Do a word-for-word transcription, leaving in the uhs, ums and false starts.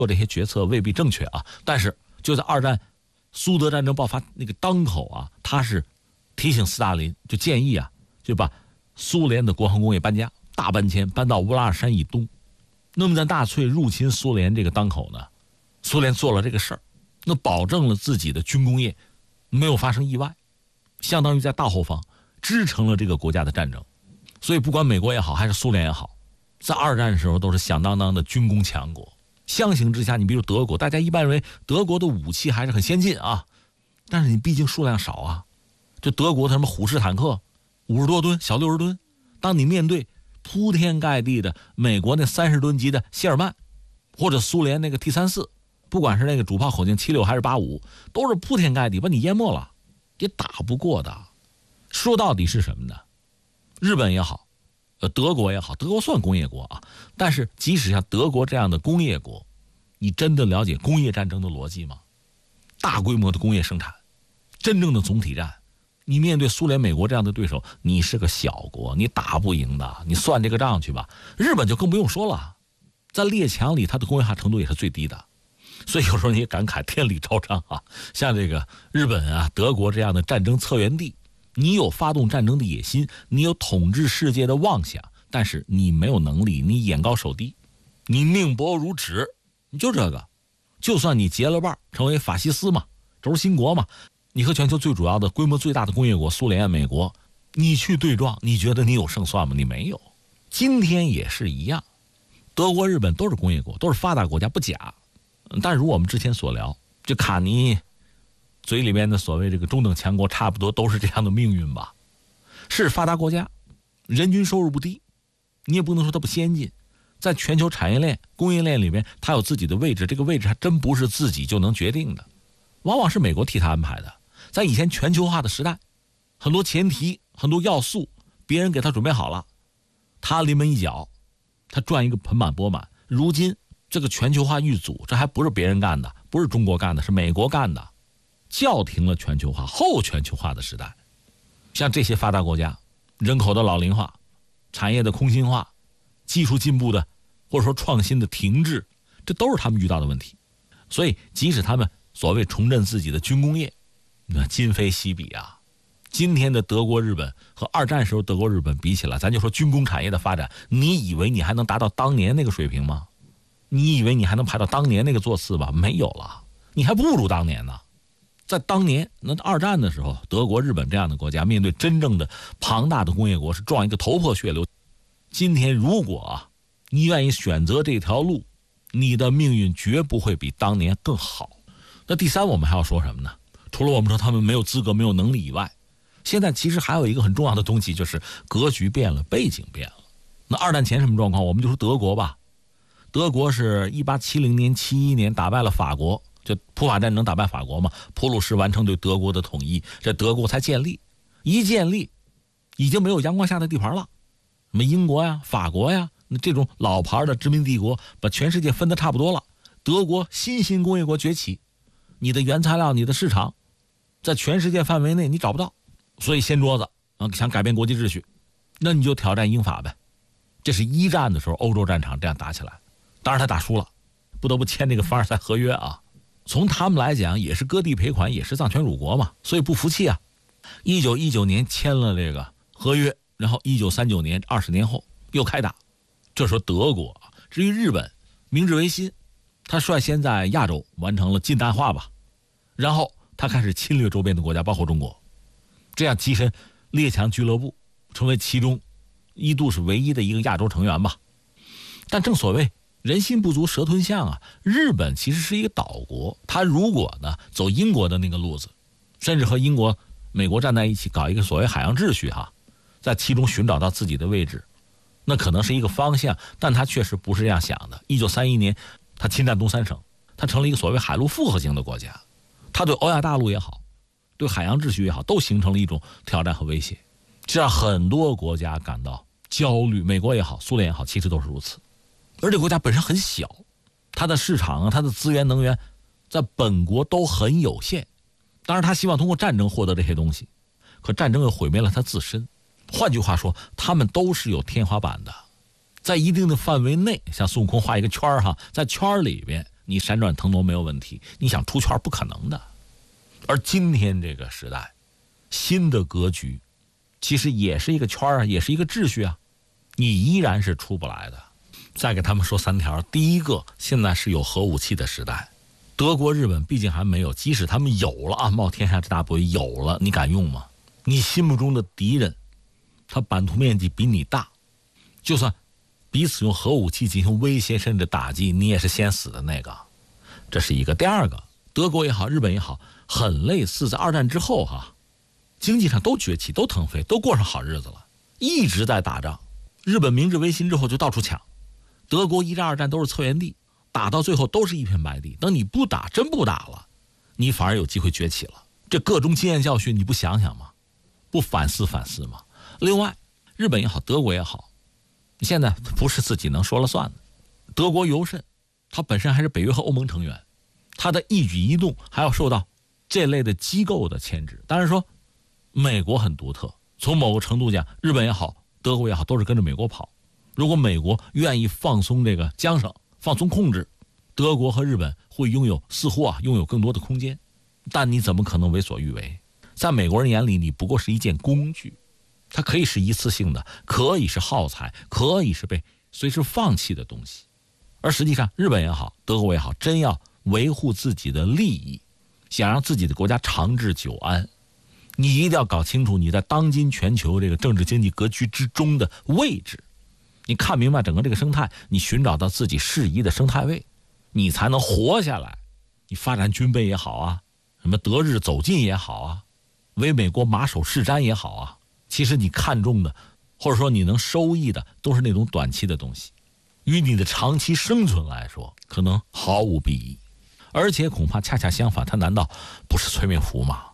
做这些决策未必正确啊，但是就在二战苏德战争爆发那个当口啊，他是提醒斯大林，就建议啊，就把苏联的国防工业搬家，大搬迁，搬到乌拉尔山以东。那么在纳粹入侵苏联这个当口呢，苏联做了这个事儿，那保证了自己的军工业没有发生意外，相当于在大后方支撑了这个国家的战争。所以不管美国也好还是苏联也好，在二战的时候都是响当当的军工强国。相形之下，你比如德国，大家一般认为德国的武器还是很先进啊，但是你毕竟数量少啊。就德国的什么虎式坦克五十多吨，小六十吨，当你面对铺天盖地的美国那三十吨级的谢尔曼，或者苏联那个 T 三十四，不管是那个主炮口径七六还是八五，都是铺天盖地把你淹没了，也打不过的。说到底是什么呢？日本也好，呃，德国也好，德国算工业国啊，但是即使像德国这样的工业国，你真的了解工业战争的逻辑吗？大规模的工业生产，真正的总体战，你面对苏联、美国这样的对手，你是个小国，你打不赢的，你算这个账去吧。日本就更不用说了，在列强里它的工业化程度也是最低的，所以有时候你也感慨天理昭彰啊。像这个日本啊、德国这样的战争策源地，你有发动战争的野心，你有统治世界的妄想，但是你没有能力，你眼高手低，你命薄如纸，你就这个。就算你结了伴成为法西斯嘛，轴心国嘛，你和全球最主要的规模最大的工业国苏联、美国，你去对撞，你觉得你有胜算吗？你没有。今天也是一样，德国、日本都是工业国，都是发达国家，不假。但如我们之前所聊，就卡尼嘴里面的所谓这个中等强国，差不多都是这样的命运吧。是发达国家，人均收入不低，你也不能说它不先进，在全球产业链、供应链里面，它有自己的位置，这个位置还真不是自己就能决定的，往往是美国替他安排的。在以前全球化的时代，很多前提、很多要素，别人给他准备好了，他临门一脚，他赚一个盆满钵满。如今这个全球化遇阻，这还不是别人干的，不是中国干的，是美国干的，叫停了全球化、后全球化的时代。像这些发达国家，人口的老龄化、产业的空心化、技术进步的或者说创新的停滞，这都是他们遇到的问题。所以即使他们所谓重振自己的军工业，那今非昔比啊。今天的德国、日本和二战时候德国、日本比起来，咱就说军工产业的发展，你以为你还能达到当年那个水平吗？你以为你还能排到当年那个座次吧？没有了，你还不如当年呢。在当年那二战的时候，德国、日本这样的国家面对真正的庞大的工业国，是撞一个头破血流。今天如果啊，你愿意选择这条路，你的命运绝不会比当年更好。那第三，我们还要说什么呢？除了我们说他们没有资格、没有能力以外，现在其实还有一个很重要的东西，就是格局变了，背景变了。那二战前什么状况？我们就说德国吧。德国是一八七零年、七一年打败了法国，就普法战争打败法国嘛，普鲁士完成对德国的统一，这德国才建立。一建立，已经没有阳光下的地盘了。什么英国呀、法国呀，那这种老牌的殖民帝国把全世界分得差不多了。德国新兴工业国崛起，你的原材料、你的市场，在全世界范围内你找不到，所以掀桌子啊，想改变国际秩序，那你就挑战英法呗。这是一战的时候欧洲战场这样打起来，当然他打输了，不得不签这个凡尔赛合约啊。从他们来讲，也是割地赔款，也是丧权辱国嘛，所以不服气啊。一九一九年签了这个合约，然后一九三九年二十年后又开打。这时候德国，至于日本，明治维新，他率先在亚洲完成了近代化吧，然后他开始侵略周边的国家，包括中国，这样跻身列强俱乐部，成为其中一度是唯一的一个亚洲成员吧。但正所谓人心不足蛇吞象啊，日本其实是一个岛国，他如果呢走英国的那个路子，甚至和英国、美国站在一起搞一个所谓海洋秩序哈，在其中寻找到自己的位置，那可能是一个方向，但他确实不是这样想的。一九三一年他侵占东三省，他成了一个所谓海陆复合型的国家，他对欧亚大陆也好，对海洋秩序也好，都形成了一种挑战和威胁，这让很多国家感到焦虑。美国也好，苏联也好，其实都是如此。而这国家本身很小，它的市场啊，它的资源能源在本国都很有限，当然他希望通过战争获得这些东西，可战争又毁灭了他自身。换句话说，他们都是有天花板的，在一定的范围内，像孙悟空画一个圈哈，在圈里边你闪转腾挪没有问题，你想出圈不可能的。而今天这个时代，新的格局其实也是一个圈啊，也是一个秩序啊，你依然是出不来的。再给他们说三条，第一个，现在是有核武器的时代，德国日本毕竟还没有，即使他们有了啊，冒天下之大不韪有了，你敢用吗？你心目中的敌人他版图面积比你大，就算彼此用核武器进行威胁甚至打击，你也是先死的那个，这是一个。第二个，德国也好日本也好，很类似在二战之后哈，经济上都崛起，都腾飞，都过上好日子了，一直在打仗。日本明治维新之后就到处抢，德国一战二战都是策源地，打到最后都是一片白地。等你不打，真不打了，你反而有机会崛起了。这各种经验教训你不想想吗？不反思反思吗？另外，日本也好，德国也好，现在不是自己能说了算的。德国尤甚，它本身还是北约和欧盟成员，它的一举一动还要受到这类的机构的牵制。当然说，美国很独特，从某个程度讲，日本也好，德国也好，都是跟着美国跑。如果美国愿意放松这个缰绳，放松控制，德国和日本会拥有似乎啊拥有更多的空间。但你怎么可能为所欲为？在美国人眼里，你不过是一件工具，它可以是一次性的，可以是耗材，可以是被随时放弃的东西。而实际上，日本也好，德国也好，真要维护自己的利益，想让自己的国家长治久安，你一定要搞清楚你在当今全球这个政治经济格局之中的位置。你看明白整个这个生态，你寻找到自己适宜的生态位，你才能活下来。你发展军备也好啊，什么德日走近也好啊，为美国马首是瞻也好啊，其实你看中的或者说你能收益的都是那种短期的东西，与你的长期生存来说可能毫无裨益。而且恐怕恰恰相反，它难道不是催命符吗？